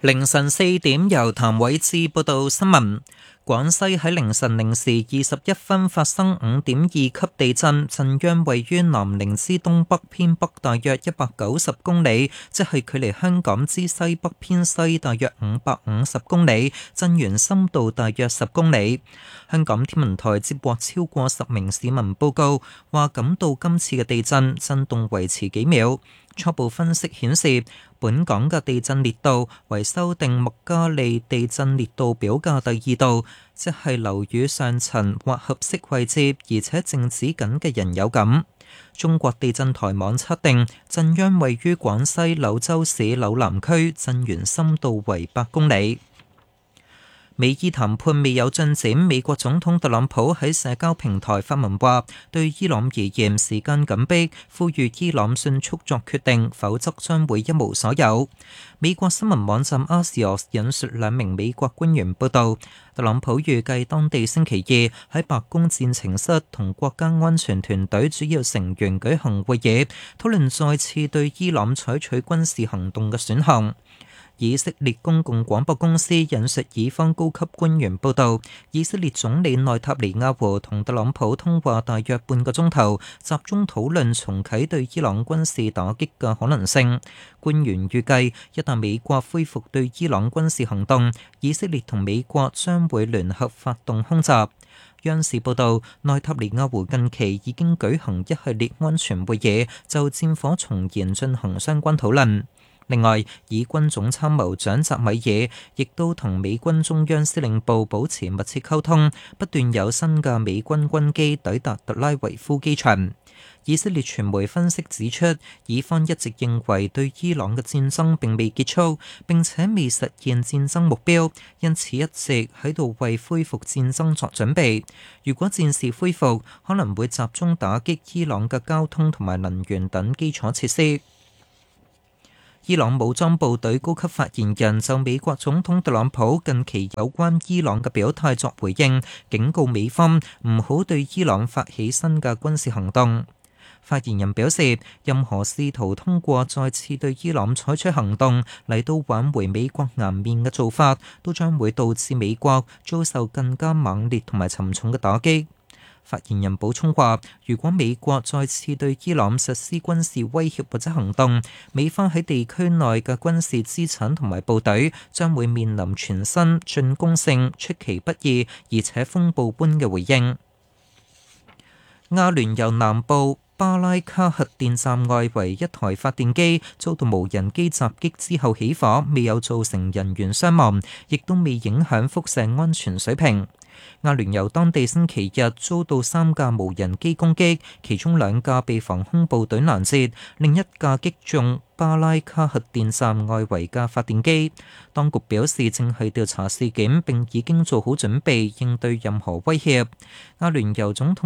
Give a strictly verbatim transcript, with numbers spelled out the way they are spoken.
凌晨四點，由譚偉志報道新聞。廣西喺凌晨零時二十一分發生五點二級地震，震央位於南寧之東北偏北大約一百九十公里，即係距離香港之西北偏西大約五百五十公里，震源深度大約十公里。香港天文台接獲超過十名市民報告，話感到今次嘅地震震動維持幾秒。初步分析顯示，本港嘅地震烈度為修訂麥加利地震烈度表嘅第二度，即係樓宇上層或合適位置，而且靜止緊嘅人有感。中國地震台網測定，震央位於廣西柳州市柳南區，震源深度為八公里。美伊談判未有進展，美國總統特朗普喺社交平台發文話，對伊朗而言時間緊迫，呼籲伊朗迅速作決定，否則將會一無所有。美國新聞網站 Axios 引述兩名美國官員報道，特朗普預計當地星期二喺白宮戰情室同國家安全團隊主要成員舉行會議，討論再次對伊朗採取軍事行動嘅選項。以色列公共廣播公司引述以方高級官員報道，以色列總理內塔尼亞胡同特朗普通話大約半個鐘頭，集中討論重啟對伊朗軍事打擊嘅可能性。官員預計，一旦美國恢復對伊朗軍事行動，以色列同美國將會聯合發動空襲。央視報道，內塔尼亞胡近期已經舉行一系列安全會議，就戰火重燃進行相關討論。另外，以軍總參謀長澤米爾亦都同美軍中央司令部保持密切溝通，不斷有新嘅美軍軍機抵達特拉維夫機場。以色列傳媒分析指出，以方一直認為對伊朗嘅戰爭並未結束，並且未實現戰爭目標，因此一直喺度為恢復戰爭作準備。如果戰事恢復，可能會集中打擊伊朗嘅交通同埋能源等基礎設施。伊朗武裝部隊高級發言人就美國總統特朗普近期有關伊朗嘅表態作回應，警告美方唔好對伊朗發起新嘅軍事行動。發言人表示，任何試圖通過再次對伊朗採取行動嚟到挽回美國顏面嘅做法，都將會導致美國遭受更加猛烈同埋沉重嘅打擊。發言人補充話，如果美國再次對伊朗實施軍事威脅或者行動，美方喺地區內嘅軍事資產同埋部隊將會面臨全新進攻性、出其不意而且風暴般嘅回應。阿聯酋南部巴拉卡核電站外圍一台發電機遭到無人機襲擊之後起火，未有造成人員傷亡，亦都未影響輻射安全水平。阿聯酋當地星期日遭到三架無人機攻擊，其中兩架被防空部隊攔截，另一架擊中巴拉卡核電站外圍嘅發電機。當局表示正係調查事件，並已經做好準備應對任何威脅。阿聯酋總統